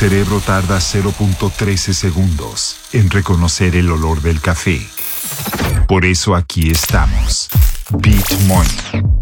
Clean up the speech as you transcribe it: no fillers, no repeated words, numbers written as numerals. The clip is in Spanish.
cerebro tarda 0.13 segundos en reconocer el olor del café. Por eso aquí estamos. Beat Morning.